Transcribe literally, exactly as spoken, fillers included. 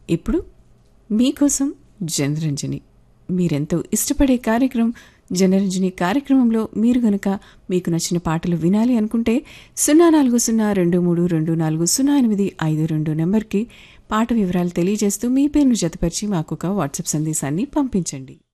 ఇప్పుడు మీకోసం జనరంజని, మీరెంతో ఇష్టపడే కార్యక్రమం జనరంజని కార్యక్రమంలో మీరు గనుక మీకు నచ్చిన పాటలు వినాలి అనుకుంటే సున్నా నాలుగు సున్నా రెండు మూడు రెండు నాలుగు సున్నా ఎనిమిది ఐదు రెండు నెంబర్కి పాట వివరాలు తెలియజేస్తూ మీ పేరును జతపరిచి మాకు ఒక వాట్సాప్ సందేశాన్ని పంపించండి.